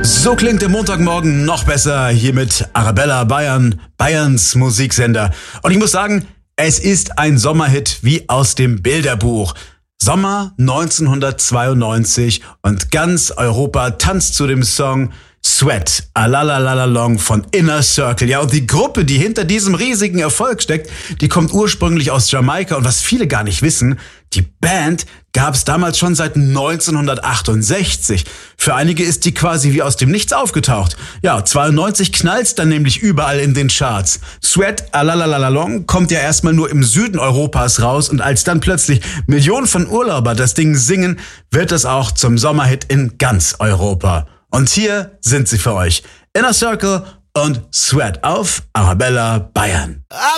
So klingt der Montagmorgen noch besser hier mit Arabella Bayern, Bayerns Musiksender. Und ich muss sagen, es ist ein Sommerhit wie aus dem Bilderbuch. Sommer 1992 und ganz Europa tanzt zu dem Song Sweat, Alalalalong von Inner Circle. Ja, und die Gruppe, die hinter diesem riesigen Erfolg steckt, die kommt ursprünglich aus Jamaika. Und was viele gar nicht wissen, die Band gab es damals schon seit 1968. Für einige ist die quasi wie aus dem Nichts aufgetaucht. Ja, 92 knallt's dann nämlich überall in den Charts. Sweat, Alalalalong kommt ja erstmal nur im Süden Europas raus und als dann plötzlich Millionen von Urlauber das Ding singen, wird es auch zum Sommerhit in ganz Europa. Und hier sind sie für euch. Inner Circle und Sweat auf Arabella Bayern.